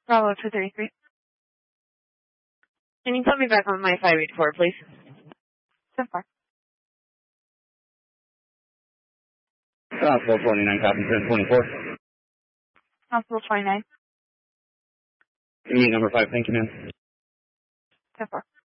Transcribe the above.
Bravo 233. Can you put me back on my 584, please? 10-4. Hospital 29, copy 1024. Hospital 29. Unit number 5, thank you, ma'am. 10-4.